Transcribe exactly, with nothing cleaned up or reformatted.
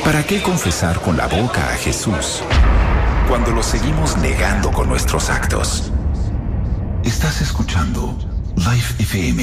¿Para qué confesar con la boca a Jesús cuando lo seguimos negando con nuestros actos? Estás escuchando Life F M.